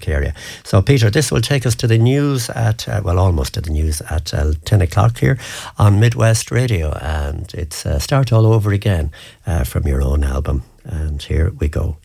Cork area. So, Peter, this will take us to the news at, almost to the news at 10 o'clock here on Midwest Radio. And it's Start All Over Again from your own album. And here we go.